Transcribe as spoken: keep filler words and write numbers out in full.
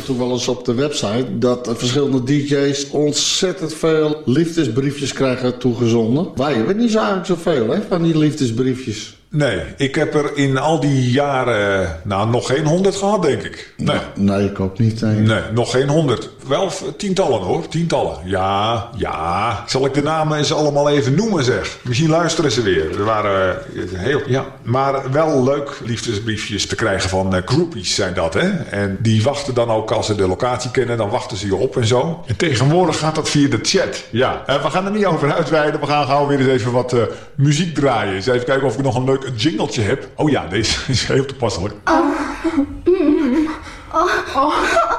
toen wel eens op de website dat verschillende D J's ontzettend veel liefdesbriefjes krijgen toegezonden. Wij hebben niet zo eigenlijk zoveel hè, van die liefdesbriefjes. Nee, ik heb er in al die jaren, nou, nog geen honderd gehad, denk ik. Nee, nee, nee ik ook niet. Nee. nee, nog geen honderd. Wel tientallen hoor, tientallen. Ja, ja. Zal ik de namen eens allemaal even noemen, zeg? Misschien luisteren ze weer. Er waren uh, heel, ja. Maar wel leuk liefdesbriefjes te krijgen van uh, groupies zijn dat, hè. En die wachten dan ook, als ze de locatie kennen, dan wachten ze je op en zo. En tegenwoordig gaat dat via de chat. Ja, uh, we gaan er niet over uitweiden. We gaan gauw weer eens even wat uh, muziek draaien. Eens even kijken of ik nog een leuk jingletje heb. Oh ja, deze is heel toepasselijk. Oh. Mm. Oh. Oh.